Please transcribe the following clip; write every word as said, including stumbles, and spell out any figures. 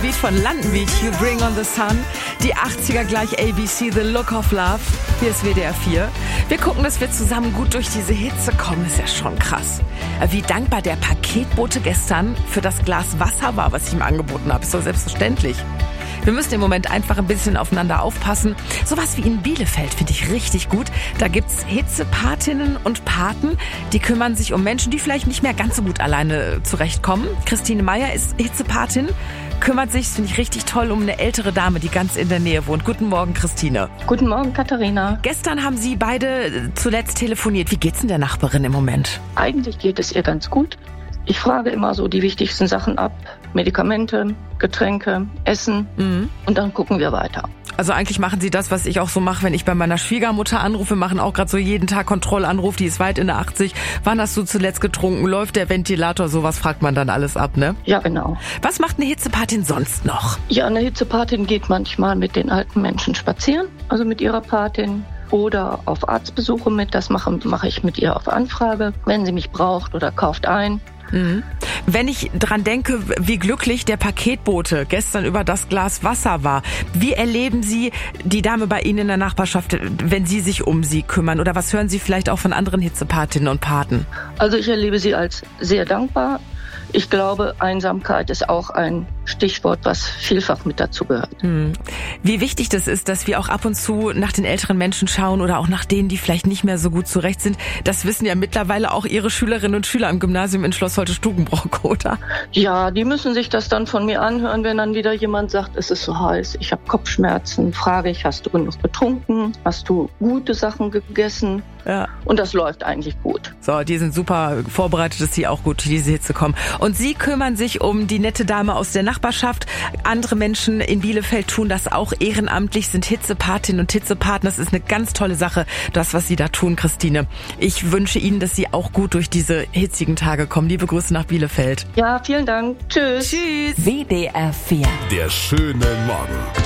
Beat von Landenweg, You Bring on the Sun. Die achtziger gleich A B C, The Look of Love. Hier ist W D R vier. Wir gucken, dass wir zusammen gut durch diese Hitze kommen. Ist ja schon krass. Wie dankbar der Paketbote gestern für das Glas Wasser war, was ich ihm angeboten habe. Ist doch selbstverständlich. Wir müssen im Moment einfach ein bisschen aufeinander aufpassen. Sowas wie in Bielefeld finde ich richtig gut. Da gibt's Hitzepatinnen und Paten, die kümmern sich um Menschen, die vielleicht nicht mehr ganz so gut alleine zurechtkommen. Christine Meyer ist Hitzepatin, kümmert sich, finde ich richtig toll, um eine ältere Dame, die ganz in der Nähe wohnt. Guten Morgen, Christine. Guten Morgen, Katharina. Gestern haben Sie beide zuletzt telefoniert. Wie geht's denn der Nachbarin im Moment? Eigentlich geht es ihr ganz gut. Ich frage immer so die wichtigsten Sachen ab. Medikamente, Getränke, Essen mhm. und dann gucken wir weiter. Also eigentlich machen Sie das, was ich auch so mache, wenn ich bei meiner Schwiegermutter anrufe, machen auch gerade so jeden Tag Kontrollanruf, die ist weit in der achtzig. Wann hast du zuletzt getrunken? Läuft der Ventilator? Sowas fragt man dann alles ab, ne? Ja, genau. Was macht eine Hitzepatin sonst noch? Ja, eine Hitzepatin geht manchmal mit den alten Menschen spazieren, also mit ihrer Patin. Oder auf Arztbesuche mit, das mache, mache ich mit ihr auf Anfrage, wenn sie mich braucht oder kauft ein. Mhm. Wenn ich dran denke, wie glücklich der Paketbote gestern über das Glas Wasser war, wie erleben Sie die Dame bei Ihnen in der Nachbarschaft, wenn Sie sich um sie kümmern? Oder was hören Sie vielleicht auch von anderen Hitzepatinnen und Paten? Also ich erlebe sie als sehr dankbar. Ich glaube, Einsamkeit ist auch ein Stichwort, was vielfach mit dazu gehört. Hm. Wie wichtig das ist, dass wir auch ab und zu nach den älteren Menschen schauen oder auch nach denen, die vielleicht nicht mehr so gut zurecht sind. Das wissen ja mittlerweile auch Ihre Schülerinnen und Schüler im Gymnasium in Schloss Holte-Stukenbrock, oder? Ja, die müssen sich das dann von mir anhören, wenn dann wieder jemand sagt, es ist so heiß, ich habe Kopfschmerzen. Frage ich, hast du genug getrunken? Hast du gute Sachen gegessen? Ja. Und das läuft eigentlich gut. So, die sind super vorbereitet, dass sie auch gut durch diese Hitze kommen. Und Sie kümmern sich um die nette Dame aus der Nachbarschaft. Andere Menschen in Bielefeld tun das auch ehrenamtlich, sind Hitzepatinnen und Hitzepaten. Das ist eine ganz tolle Sache, das, was Sie da tun, Christine. Ich wünsche Ihnen, dass Sie auch gut durch diese hitzigen Tage kommen. Liebe Grüße nach Bielefeld. Ja, vielen Dank. Tschüss. Tschüss. W D R vier. Der schöne Morgen.